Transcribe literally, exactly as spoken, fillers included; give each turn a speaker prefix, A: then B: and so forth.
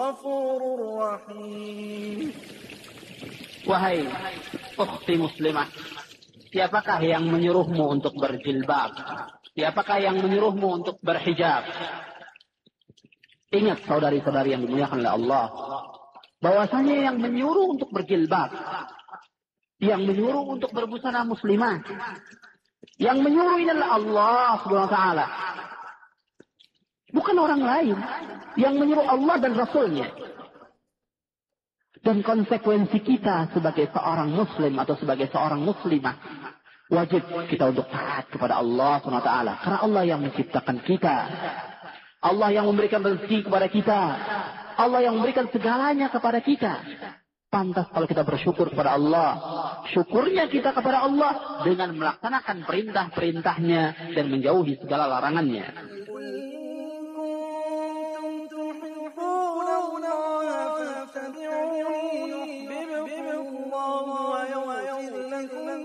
A: غفور رحيم.
B: Wahai ukhti muslimah, siapakah yang menyuruhmu untuk berjilbab? Siapakah yang menyuruhmu untuk berhijab? Ingat saudari-saudari yang dimuliakan oleh Allah, bahwasanya yang menyuruh untuk berjilbab, yang menyuruh untuk berbusana muslimah, yang menyuruh ini adalah Allah Subhanahu wa taala. Bukan orang lain. Yang menyuruh Allah dan Rasulnya. Dan konsekuensi kita sebagai seorang muslim atau sebagai seorang muslimah, wajib kita untuk taat kepada Allah Subhanahu wa taala. Karena Allah yang menciptakan kita. Allah yang memberikan rezeki kepada kita. Allah yang memberikan segalanya kepada kita. Pantas kalau kita bersyukur kepada Allah. Syukurnya kita kepada Allah dengan melaksanakan perintah-perintahnya dan menjauhi segala larangannya.